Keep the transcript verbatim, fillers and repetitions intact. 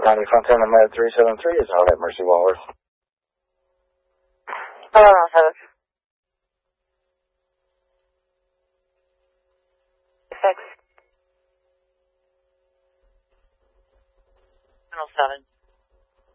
County Fontana Med three seven three is out at Mercy Walworth. Hold on, seven. Six. seven.